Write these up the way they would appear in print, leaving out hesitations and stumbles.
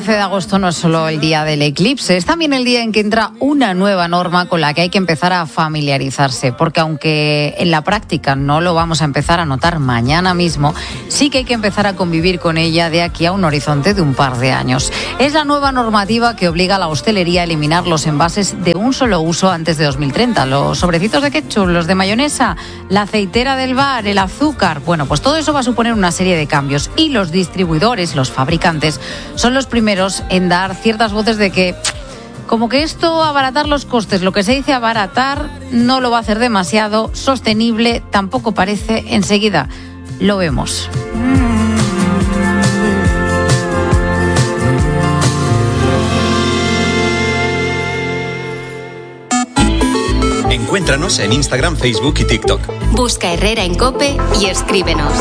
12 de agosto no es solo el día del eclipse, es también el día en que entra una nueva norma con la que hay que empezar a familiarizarse, porque aunque en la práctica no lo vamos a empezar a notar mañana mismo, sí que hay que empezar a convivir con ella de aquí a un horizonte de un par de años. Es la nueva normativa que obliga a la hostelería a eliminar los envases de un solo uso antes de 2030, los sobrecitos de ketchup, los de mayonesa, la aceitera del bar, el azúcar. Bueno, pues todo eso va a suponer una serie de cambios y los distribuidores, los fabricantes, son los primeros en dar ciertas voces de que como que esto, abaratar los costes, lo que se dice abaratar, no lo va a hacer demasiado sostenible, tampoco parece. Enseguida lo vemos. Encuéntranos en Instagram, Facebook y TikTok. Busca Herrera en COPE y escríbenos.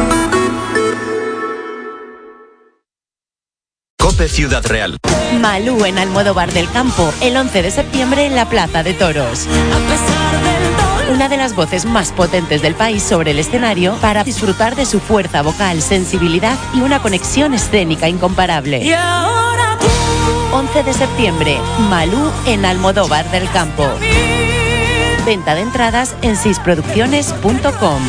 COPE Ciudad Real. Malú en Almodóvar del Campo, el 11 de septiembre en la Plaza de Toros. Una de las voces más potentes del país sobre el escenario para disfrutar de su fuerza vocal, sensibilidad y una conexión escénica incomparable. 11 de septiembre, Malú en Almodóvar del Campo. Venta de entradas en sisproducciones.com.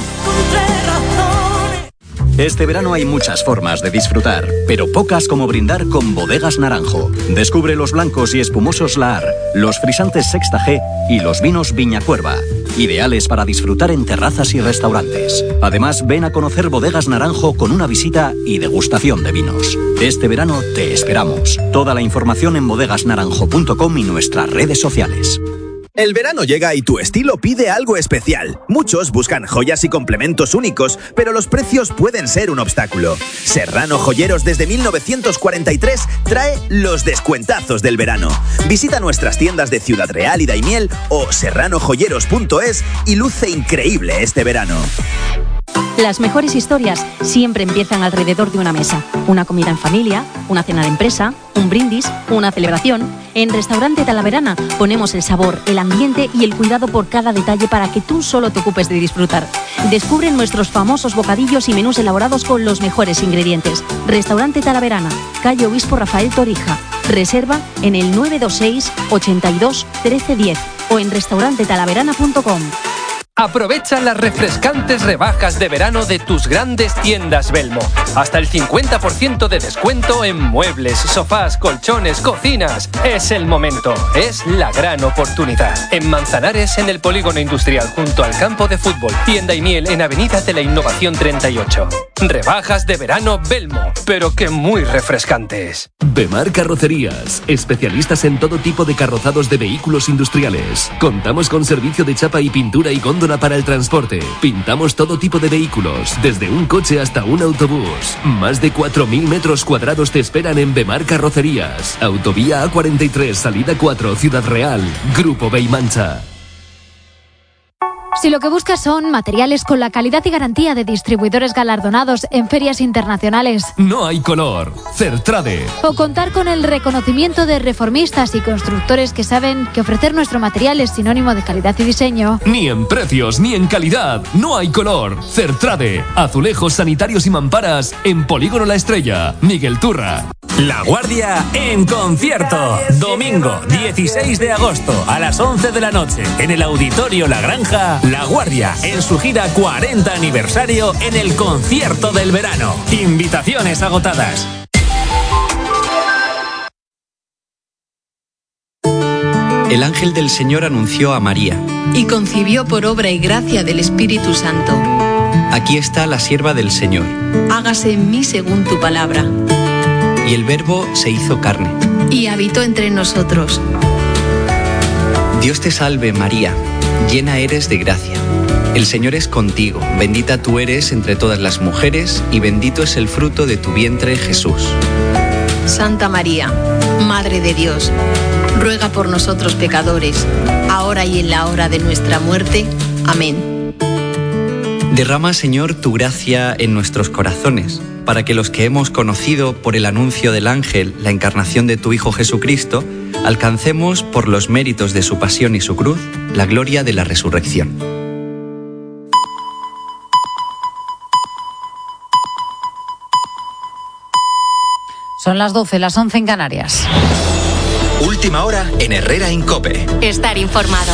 Este verano hay muchas formas de disfrutar, pero pocas como brindar con Bodegas Naranjo. Descubre los blancos y espumosos Lahar, los frisantes Sexta G y los vinos Viña Cuerva, ideales para disfrutar en terrazas y restaurantes. Además, ven a conocer Bodegas Naranjo con una visita y degustación de vinos. Este verano te esperamos. Toda la información en bodegasnaranjo.com y nuestras redes sociales. El verano llega y tu estilo pide algo especial. Muchos buscan joyas y complementos únicos, pero los precios pueden ser un obstáculo. Serrano Joyeros desde 1943 trae los descuentazos del verano. Visita nuestras tiendas de Ciudad Real y Daimiel o serranojoyeros.es y luce increíble este verano. Las mejores historias siempre empiezan alrededor de una mesa. Una comida en familia, una cena de empresa, un brindis, una celebración. En Restaurante Talaverana ponemos el sabor, el ambiente y el cuidado por cada detalle para que tú solo te ocupes de disfrutar. Descubre nuestros famosos bocadillos y menús elaborados con los mejores ingredientes. Restaurante Talaverana, calle Obispo Rafael Torija. Reserva en el 926 82 1310 o en restaurantetalaverana.com. Aprovecha las refrescantes rebajas de verano de tus grandes tiendas Belmo. Hasta el 50% de descuento en muebles, sofás, colchones, cocinas. Es el momento, es la gran oportunidad. En Manzanares, en el Polígono Industrial, junto al campo de fútbol. Tienda y Miel en Avenida de la Innovación 38. Rebajas de verano Belmo, pero que muy refrescantes. Bemar Carrocerías, especialistas en todo tipo de carrozados de vehículos industriales. Contamos con servicio de chapa y pintura y góndola para el transporte. Pintamos todo tipo de vehículos, desde un coche hasta un autobús. Más de 4.000 metros cuadrados te esperan en Bemar Carrocerías. Autovía A43, salida 4, Ciudad Real. Grupo Beimancha. Si lo que buscas son materiales con la calidad y garantía de distribuidores galardonados en ferias internacionales, No hay color. Certrade. o contar con el reconocimiento de reformistas y constructores que saben que ofrecer nuestro material es sinónimo de calidad y diseño, Ni en precios ni en calidad. No hay color. Certrade. Azulejos sanitarios y mamparas en Polígono La Estrella. Miguel Turra. La Guardia en concierto. Domingo 16 de agosto a las 11 de la noche en el Auditorio La Granja. La Guardia en su gira 40 aniversario en el concierto del verano. Invitaciones agotadas. El ángel del Señor anunció a María. Y concibió por obra y gracia del Espíritu Santo. Aquí está la sierva del Señor. Hágase en mí según tu palabra. Y el Verbo se hizo carne. Y habitó entre nosotros. Dios te salve, María, llena eres de gracia. El Señor es contigo, bendita tú eres entre todas las mujeres, y bendito es el fruto de tu vientre, Jesús. Santa María, Madre de Dios, ruega por nosotros pecadores, ahora y en la hora de nuestra muerte. Amén. Derrama, Señor, tu gracia en nuestros corazones, para que los que hemos conocido por el anuncio del ángel la encarnación de tu Hijo Jesucristo, alcancemos por los méritos de su pasión y su cruz la gloria de la resurrección. Son las 12, las 11 en Canarias. Última hora en Herrera en COPE. Estar informado.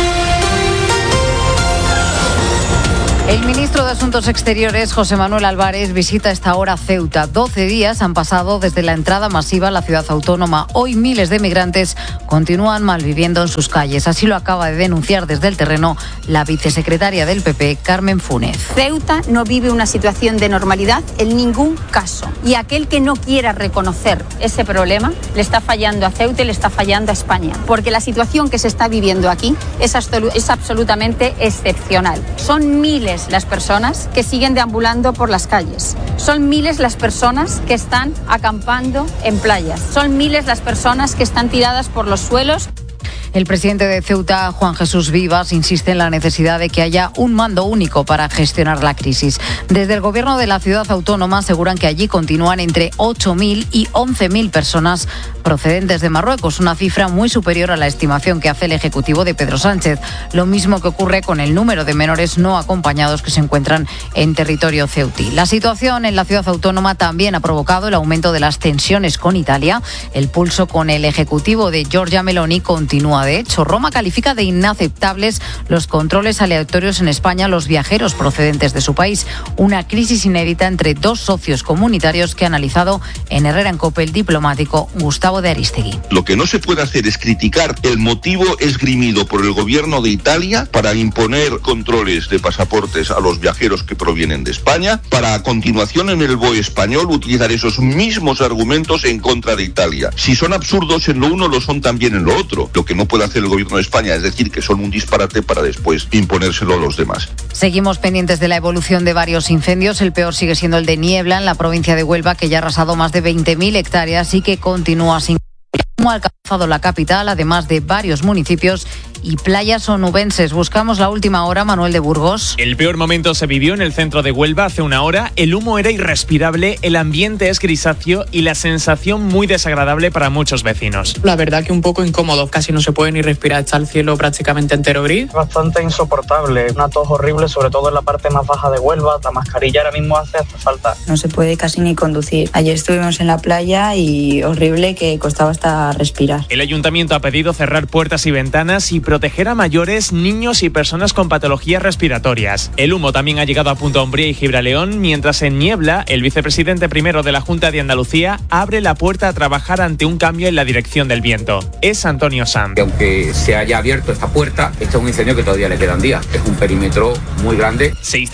El ministro de Asuntos Exteriores, José Manuel Álvarez, visita esta hora Ceuta. 12 días han pasado desde la entrada masiva a la ciudad autónoma. Hoy miles de migrantes continúan malviviendo en sus calles. Así lo acaba de denunciar desde el terreno la vicesecretaria del PP, Carmen Funes. Ceuta no vive una situación de normalidad en ningún caso. Y aquel que no quiera reconocer ese problema le está fallando a Ceuta y le está fallando a España. Porque la situación que se está viviendo aquí es absolutamente excepcional. Son miles las personas que siguen deambulando por las calles. Son miles las personas que están acampando en playas. Son miles las personas que están tiradas por los suelos. El presidente de Ceuta, Juan Jesús Vivas, insiste en la necesidad de que haya un mando único para gestionar la crisis. Desde el gobierno de la ciudad autónoma aseguran que allí continúan entre 8.000 y 11.000 personas procedentes de Marruecos, una cifra muy superior a la estimación que hace el Ejecutivo de Pedro Sánchez. Lo mismo que ocurre con el número de menores no acompañados que se encuentran en territorio ceutí. La situación en la ciudad autónoma también ha provocado el aumento de las tensiones con Italia. El pulso con el Ejecutivo de Giorgia Meloni continúa. De hecho, Roma califica de inaceptables los controles aleatorios en España a los viajeros procedentes de su país. Una crisis inédita entre dos socios comunitarios que ha analizado en Herrera en COPE el diplomático Gustavo de Arístegui. Lo que no se puede hacer es criticar el motivo esgrimido por el gobierno de Italia para imponer controles de pasaportes a los viajeros que provienen de España, para a continuación en el BOE español utilizar esos mismos argumentos en contra de Italia. Si son absurdos en lo uno, lo son también en lo otro. Lo que no puede hacer el gobierno de España es decir que son un disparate para después imponérselo a los demás. Seguimos pendientes de la evolución de varios incendios. El peor sigue siendo el de Niebla, en la provincia de Huelva, que ya ha arrasado más de 20.000 hectáreas y que continúa sin... Ha alcanzado la capital, además de varios municipios y playas onubenses. Buscamos la última hora, Manuel de Burgos. El peor momento se vivió en el centro de Huelva hace una hora. El humo era irrespirable, el ambiente es grisáceo y la sensación muy desagradable para muchos vecinos. La verdad que un poco incómodo, casi no se puede ni respirar, está el cielo prácticamente entero gris. Bastante insoportable, una tos horrible, sobre todo en la parte más baja de Huelva. La mascarilla ahora mismo hace hasta falta. No se puede casi ni conducir. Ayer estuvimos en la playa y horrible, que costaba hasta respirar. El ayuntamiento ha pedido cerrar puertas y ventanas y proteger a mayores, niños y personas con patologías respiratorias. El humo también ha llegado a Punta Umbría y Gibraleón, mientras en Niebla, el vicepresidente primero de la Junta de Andalucía abre la puerta a trabajar ante un cambio en la dirección del viento. Es Antonio Sanz. Aunque se haya abierto esta puerta, este es un incendio que todavía le quedan días. Es un perímetro muy grande.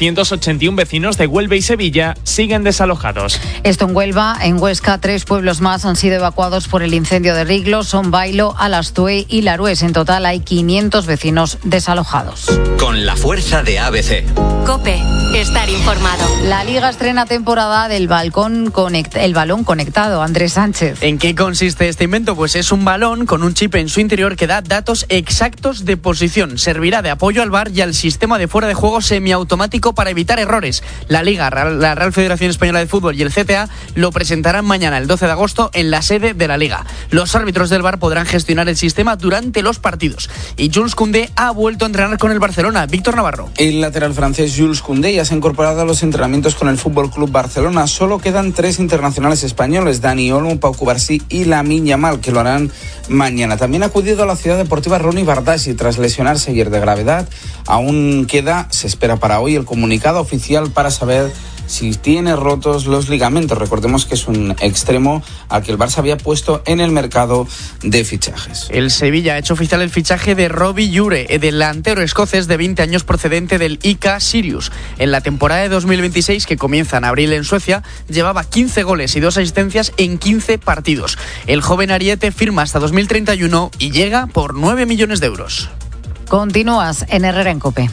681 vecinos de Huelva y Sevilla siguen desalojados. Esto en Huelva. En Huesca, 3 pueblos más han sido evacuados por el incendio de Riglos, Son Bailo, Alastue y Larués. En total hay 500 vecinos desalojados. Con la fuerza de ABC. COPE. Estar informado. La Liga estrena temporada del balón conectado. Andrés Sánchez. ¿En qué consiste este invento? Pues es un balón con un chip en su interior que da datos exactos de posición. Servirá de apoyo al VAR y al sistema de fuera de juego semiautomático para evitar errores. La Liga, la Real Federación Española de Fútbol y el CTA lo presentarán mañana, el 12 de agosto, en la sede de la Liga. Los árbitros del VAR podrán gestionar el sistema durante los partidos. Y Jules Koundé ha vuelto a entrenar con el Barcelona. Víctor Navarro. El lateral francés Jules Koundé ya se ha incorporado a los entrenamientos con el FC Barcelona. Solo quedan 3 internacionales españoles, Dani Olmo, Pau Cubarsí y Lamine Yamal, que lo harán mañana. También ha acudido a la ciudad deportiva Ronny Bardassi tras lesionarse ayer de gravedad. Aún queda, se espera para hoy, el comunicado oficial para saber si tiene rotos los ligamentos. Recordemos que es un extremo al que el Barça había puesto en el mercado de fichajes. El Sevilla ha hecho oficial el fichaje de Robbie Ure, delantero escocés de 20 años procedente del IK Sirius. En la temporada de 2026, que comienza en abril en Suecia, llevaba 15 goles y 2 asistencias en 15 partidos. El joven ariete firma hasta 2031 y llega por 9 millones de euros. Continúas en Herrera en COPE.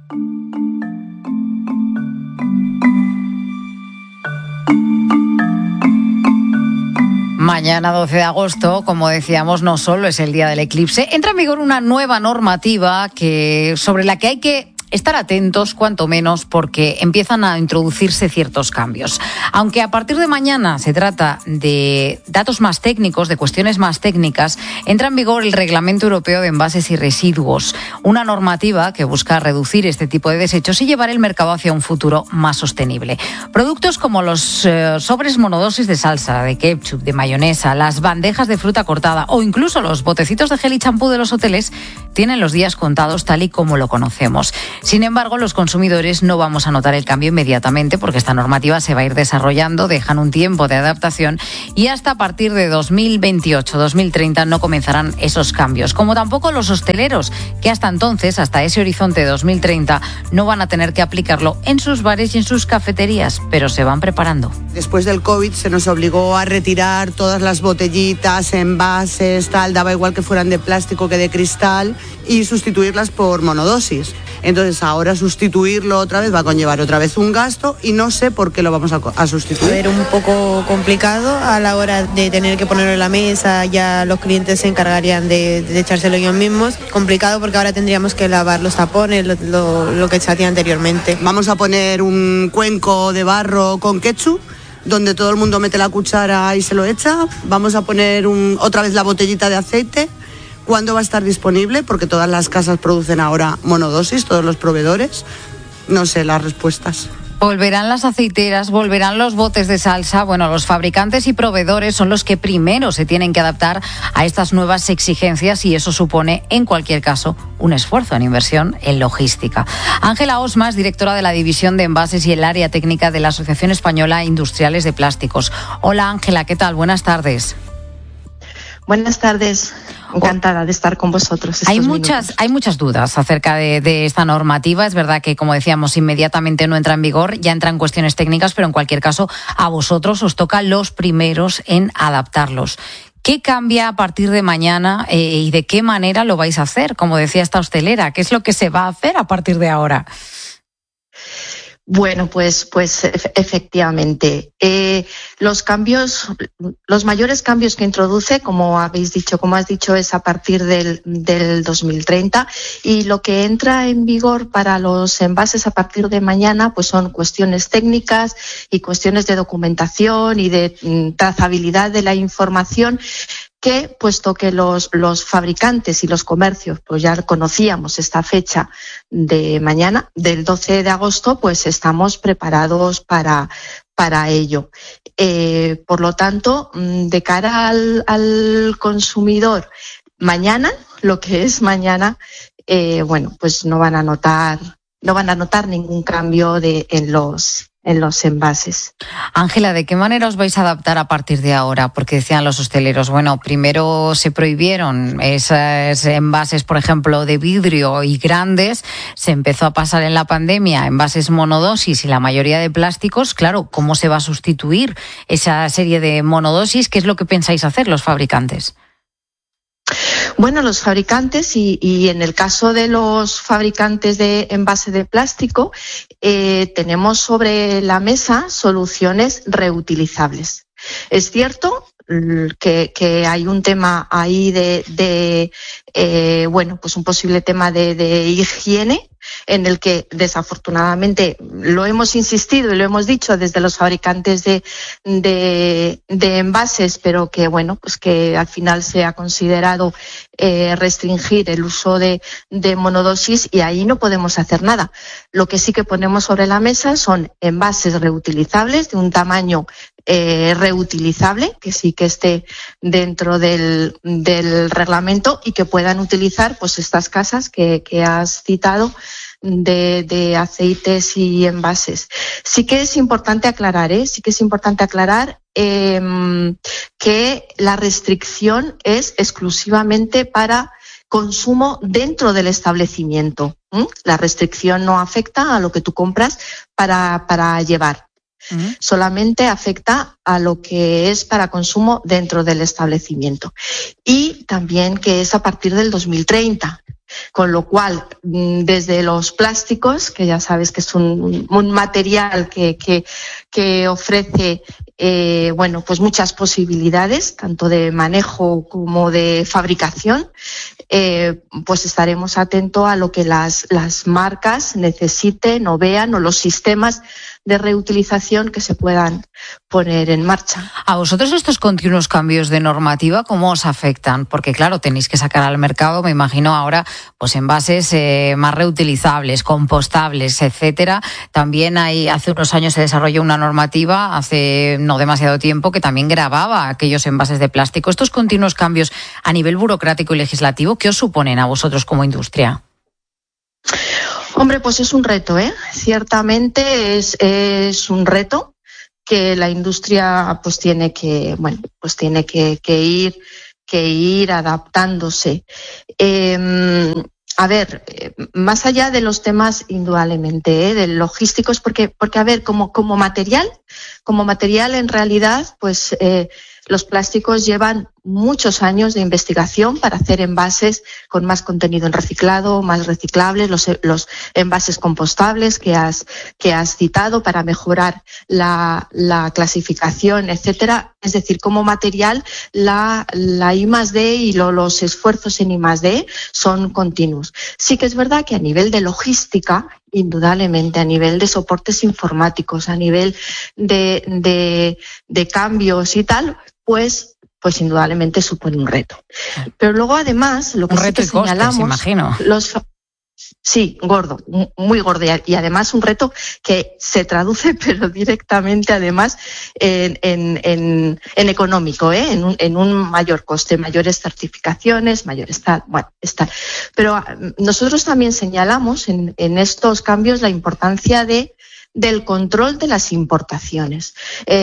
Mañana 12 de agosto, como decíamos, no solo es el día del eclipse, entra en vigor una nueva normativa sobre la que hay que estar atentos, cuanto menos, porque empiezan a introducirse ciertos cambios. Aunque a partir de mañana se trata de datos más técnicos, de cuestiones más técnicas, entra en vigor el Reglamento Europeo de Envases y Residuos, una normativa que busca reducir este tipo de desechos y llevar el mercado hacia un futuro más sostenible. Productos como los sobres monodosis de salsa, de ketchup, de mayonesa, las bandejas de fruta cortada o incluso los botecitos de gel y champú de los hoteles tienen los días contados tal y como lo conocemos. Sin embargo, los consumidores no vamos a notar el cambio inmediatamente porque esta normativa se va a ir desarrollando, dejan un tiempo de adaptación y hasta a partir de 2028-2030 no comenzarán esos cambios. Como tampoco los hosteleros, que hasta entonces, hasta ese horizonte de 2030, no van a tener que aplicarlo en sus bares y en sus cafeterías, pero se van preparando. Después del COVID se nos obligó a retirar todas las botellitas, envases, tal, daba igual que fueran de plástico que de cristal, y sustituirlas por monodosis. Entonces ahora sustituirlo otra vez va a conllevar otra vez un gasto y no sé por qué lo vamos a sustituir. Era un poco complicado a la hora de tener que ponerlo en la mesa, ya los clientes se encargarían de echárselo ellos mismos. Complicado porque ahora tendríamos que lavar los tapones, lo que se hacía anteriormente. Vamos a poner un cuenco de barro con ketchup, donde todo el mundo mete la cuchara y se lo echa. Vamos a poner otra vez la botellita de aceite. ¿Cuándo va a estar disponible? Porque todas las casas producen ahora monodosis, todos los proveedores. No sé las respuestas. Volverán las aceiteras, volverán los botes de salsa. Bueno, los fabricantes y proveedores son los que primero se tienen que adaptar a estas nuevas exigencias y eso supone, en cualquier caso, un esfuerzo en inversión en logística. Ángela Osmas, directora de la División de Envases y el área técnica de la Asociación Española Industriales de Plásticos. Hola Ángela, ¿qué tal? Buenas tardes. Buenas tardes, encantada de estar con vosotros. Hay muchas dudas acerca de esta normativa. Es verdad que, como decíamos, inmediatamente no entra en vigor, ya entran cuestiones técnicas, pero en cualquier caso a vosotros os toca los primeros en adaptarlos. ¿Qué cambia a partir de mañana y de qué manera lo vais a hacer? Como decía esta hostelera, ¿qué es lo que se va a hacer a partir de ahora? Bueno, pues efectivamente. Los mayores cambios que introduce, como has dicho, es a partir del 2030 y lo que entra en vigor para los envases a partir de mañana, pues son cuestiones técnicas y cuestiones de documentación y de trazabilidad de la información que, puesto que los fabricantes y los comercios pues ya conocíamos esta fecha de mañana, del 12 de agosto, pues estamos preparados para ello. Por lo tanto, de cara al consumidor, mañana, lo que es mañana, pues no van a notar ningún cambio en los envases. Ángela, ¿de qué manera os vais a adaptar a partir de ahora? Porque decían los hosteleros, bueno, primero se prohibieron esos envases, por ejemplo, de vidrio y grandes, se empezó a pasar en la pandemia envases monodosis y la mayoría de plásticos. Claro, ¿cómo se va a sustituir esa serie de monodosis? ¿Qué es lo que pensáis hacer los fabricantes? Bueno, los fabricantes y en el caso de los fabricantes de envase de plástico, tenemos sobre la mesa soluciones reutilizables. Es cierto que hay un tema ahí pues un posible tema de higiene, en el que desafortunadamente lo hemos insistido y lo hemos dicho desde los fabricantes de envases, pero que pues que al final se ha considerado restringir el uso de monodosis y ahí no podemos hacer nada. Lo que sí que ponemos sobre la mesa son envases reutilizables de un tamaño reutilizable, que sí que esté dentro del reglamento y que puedan utilizar pues estas casas que has citado de aceites y envases. Sí que es importante aclarar, que la restricción es exclusivamente para consumo dentro del establecimiento. La restricción no afecta a lo que tú compras para llevar. Solamente afecta a lo que es para consumo dentro del establecimiento. Y también que es a partir del 2030. Con lo cual, desde los plásticos, que ya sabes que es un material que ofrece pues muchas posibilidades, tanto de manejo como de fabricación, pues estaremos atentos a lo que las marcas necesiten o vean, o los sistemas de reutilización que se puedan poner en marcha. ¿A vosotros estos continuos cambios de normativa cómo os afectan? Porque claro, tenéis que sacar al mercado, me imagino ahora, pues envases más reutilizables, compostables, etcétera. También hace unos años se desarrolló una normativa, hace no demasiado tiempo, que también gravaba aquellos envases de plástico. Estos continuos cambios a nivel burocrático y legislativo, ¿qué os suponen a vosotros como industria? Hombre, pues es un reto, Ciertamente es un reto que la industria pues tiene que ir adaptándose. Más allá de los temas indudablemente de logísticos, porque a ver, como material en realidad, pues los plásticos llevan muchos años de investigación para hacer envases con más contenido en reciclado, más reciclables, los envases compostables que has citado para mejorar la clasificación, etcétera. Es decir, como material la I+D y los esfuerzos en I+D son continuos. Sí que es verdad que a nivel de logística, indudablemente, a nivel de soportes informáticos, a nivel de cambios y tal, pues indudablemente supone un reto. Pero luego, además, lo que sí que señalamos, imagino. Sí, gordo, muy gordo, y además un reto que se traduce, pero directamente, además, en económico, en un mayor coste, mayores certificaciones, mayores tal, bueno, está. Pero nosotros también señalamos en estos cambios la importancia del control de las importaciones.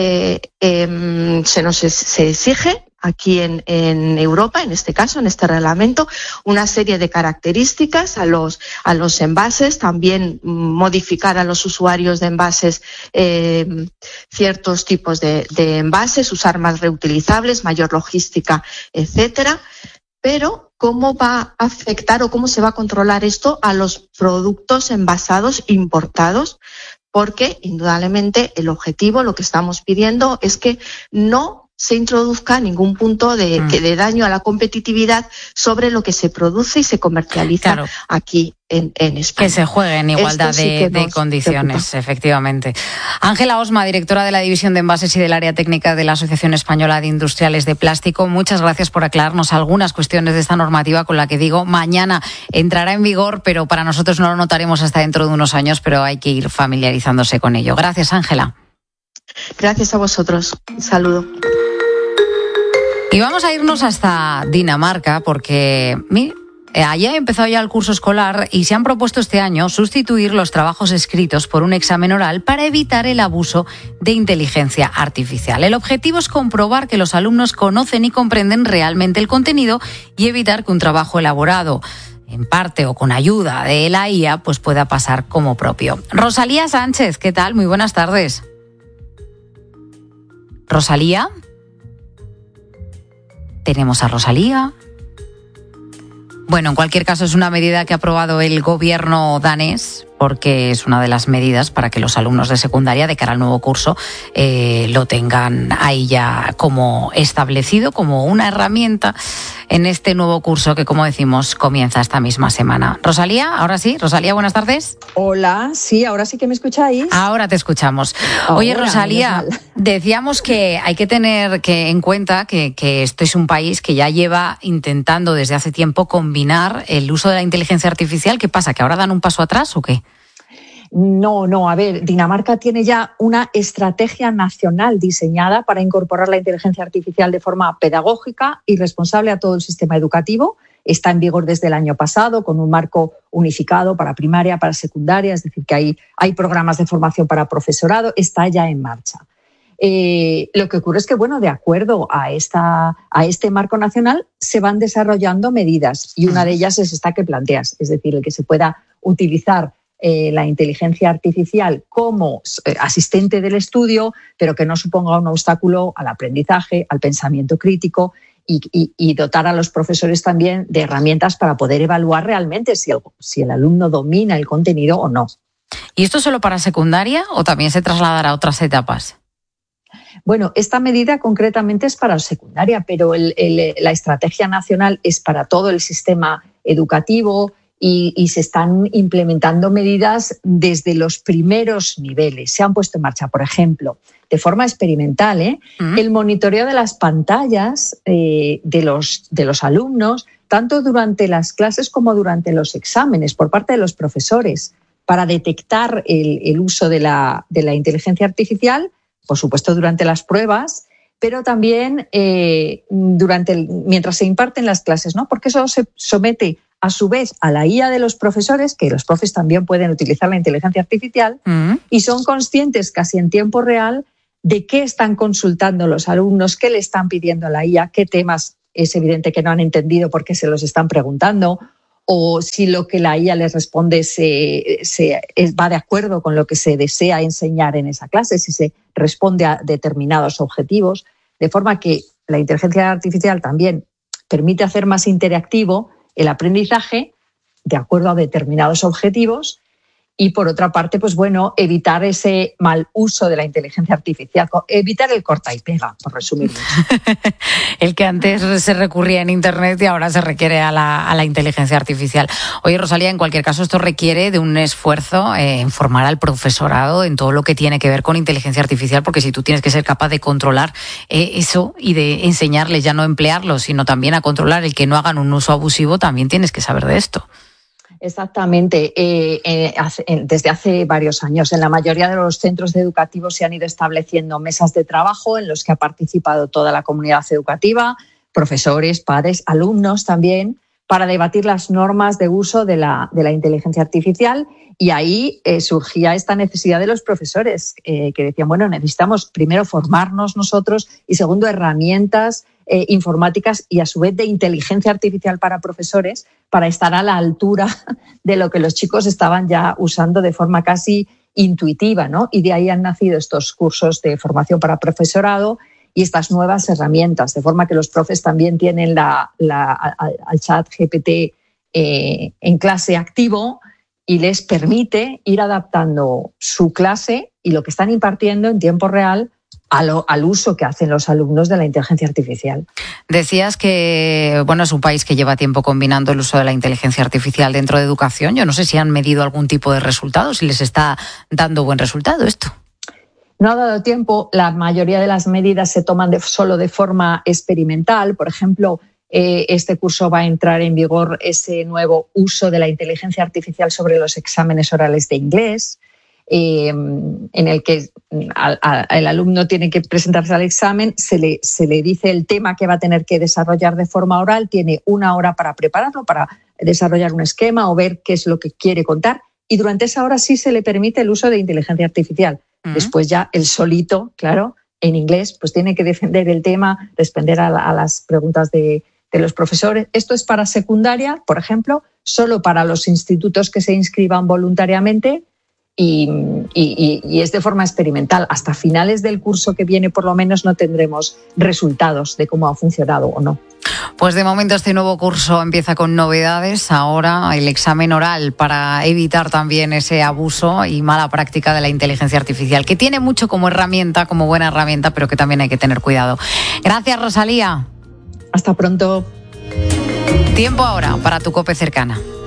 Se exige aquí en Europa, en este caso, en este reglamento, una serie de características a los envases, también modificar a los usuarios de envases ciertos tipos de envases, usar más reutilizables, mayor logística, etcétera. Pero ¿cómo va a afectar o cómo se va a controlar esto a los productos envasados importados? Porque, indudablemente, el objetivo, lo que estamos pidiendo, es que no se introduzca ningún punto de daño a la competitividad sobre lo que se produce y se comercializa aquí en España. Que se juegue en igualdad de condiciones, preocupa. Efectivamente. Ángela Osma, directora de la División de Envases y del Área Técnica de la Asociación Española de Industriales de Plástico, muchas gracias por aclararnos algunas cuestiones de esta normativa con la que digo, mañana entrará en vigor, pero para nosotros no lo notaremos hasta dentro de unos años, pero hay que ir familiarizándose con ello. Gracias, Ángela. Gracias a vosotros. Un saludo. Y vamos a irnos hasta Dinamarca porque allí ha empezado ya el curso escolar y se han propuesto este año sustituir los trabajos escritos por un examen oral para evitar el abuso de inteligencia artificial. El objetivo es comprobar que los alumnos conocen y comprenden realmente el contenido y evitar que un trabajo elaborado en parte o con ayuda de la IA pues pueda pasar como propio. Rosalía Sánchez, ¿qué tal? Muy buenas tardes. ¿Rosalía? Tenemos a Rosalía. Bueno, en cualquier caso es una medida que ha aprobado el gobierno danés porque es una de las medidas para que los alumnos de secundaria de cara al nuevo curso lo tengan ahí ya como establecido, como una herramienta en este nuevo curso que, como decimos, comienza esta misma semana. Rosalía, ahora sí. Rosalía, buenas tardes. Hola, sí, ahora sí que me escucháis. Ahora te escuchamos. Oye, Rosalía, decíamos que hay que tener en cuenta que este es un país que ya lleva intentando desde hace tiempo combinar el uso de la inteligencia artificial. ¿Qué pasa? ¿Que ahora dan un paso atrás o qué? No, a ver, Dinamarca tiene ya una estrategia nacional diseñada para incorporar la inteligencia artificial de forma pedagógica y responsable a todo el sistema educativo. Está en vigor desde el año pasado con un marco unificado para primaria, para secundaria, es decir, que hay programas de formación para profesorado, está ya en marcha. Lo que ocurre es que, bueno, de acuerdo a este marco nacional se van desarrollando medidas y una de ellas es esta que planteas, es decir, el que se pueda utilizar la inteligencia artificial como asistente del estudio, pero que no suponga un obstáculo al aprendizaje, al pensamiento crítico y dotar a los profesores también de herramientas para poder evaluar realmente si el alumno domina el contenido o no. ¿Y esto solo para secundaria o también se trasladará a otras etapas? Bueno, esta medida concretamente es para secundaria, pero la estrategia nacional es para todo el sistema educativo y se están implementando medidas desde los primeros niveles. Se han puesto en marcha, por ejemplo, de forma experimental, el monitoreo de las pantallas de los alumnos, tanto durante las clases como durante los exámenes, por parte de los profesores, para detectar el uso de la inteligencia artificial, por supuesto durante las pruebas, pero también mientras se imparten las clases, ¿no? Porque eso se somete a su vez a la IA de los profesores, que los profes también pueden utilizar la inteligencia artificial, y son conscientes casi en tiempo real de qué están consultando los alumnos, qué le están pidiendo a la IA, qué temas es evidente que no han entendido porque se los están preguntando, o si lo que la IA les responde va de acuerdo con lo que se desea enseñar en esa clase, si se responde a determinados objetivos, de forma que la inteligencia artificial también permite hacer más interactivo el aprendizaje de acuerdo a determinados objetivos y, por otra parte, pues bueno, evitar ese mal uso de la inteligencia artificial, evitar el corta y pega, por resumirlo. El que antes se recurría en Internet y ahora se requiere a la inteligencia artificial. Oye, Rosalía, en cualquier caso, esto requiere de un esfuerzo en formar al profesorado en todo lo que tiene que ver con inteligencia artificial, porque si tú tienes que ser capaz de controlar eso y de enseñarles, ya no emplearlo, sino también a controlar el que no hagan un uso abusivo, también tienes que saber de esto. Exactamente. Desde hace varios años, en la mayoría de los centros educativos se han ido estableciendo mesas de trabajo en los que ha participado toda la comunidad educativa, profesores, padres, alumnos también, para debatir las normas de uso de la inteligencia artificial. Y ahí surgía esta necesidad de los profesores, que decían, bueno, necesitamos primero formarnos nosotros y segundo, herramientas informáticas y a su vez de inteligencia artificial para profesores para estar a la altura de lo que los chicos estaban ya usando de forma casi intuitiva, ¿no? Y de ahí han nacido estos cursos de formación para profesorado y estas nuevas herramientas, de forma que los profes también tienen al chat GPT en clase activo y les permite ir adaptando su clase y lo que están impartiendo en tiempo real al uso que hacen los alumnos de la inteligencia artificial. Decías que es un país que lleva tiempo combinando el uso de la inteligencia artificial dentro de educación. Yo no sé si han medido algún tipo de resultado, si les está dando buen resultado esto. No ha dado tiempo. La mayoría de las medidas se toman solo de forma experimental. Por ejemplo, este curso va a entrar en vigor ese nuevo uso de la inteligencia artificial sobre los exámenes orales de inglés, en el que el alumno tiene que presentarse al examen, se le dice el tema que va a tener que desarrollar de forma oral, tiene 1 hora para prepararlo, para desarrollar un esquema o ver qué es lo que quiere contar, y durante esa hora sí se le permite el uso de inteligencia artificial. Después ya él solito, claro, en inglés, pues tiene que defender el tema, responder a las preguntas de los profesores. Esto es para secundaria, por ejemplo, solo para los institutos que se inscriban voluntariamente y es de forma experimental. Hasta finales del curso que viene, por lo menos, no tendremos resultados de cómo ha funcionado o no. Pues de momento este nuevo curso empieza con novedades. Ahora el examen oral para evitar también ese abuso y mala práctica de la inteligencia artificial, que tiene mucho como herramienta, como buena herramienta, pero que también hay que tener cuidado. Gracias, Rosalía. Hasta pronto. Tiempo ahora para tu COPE cercana.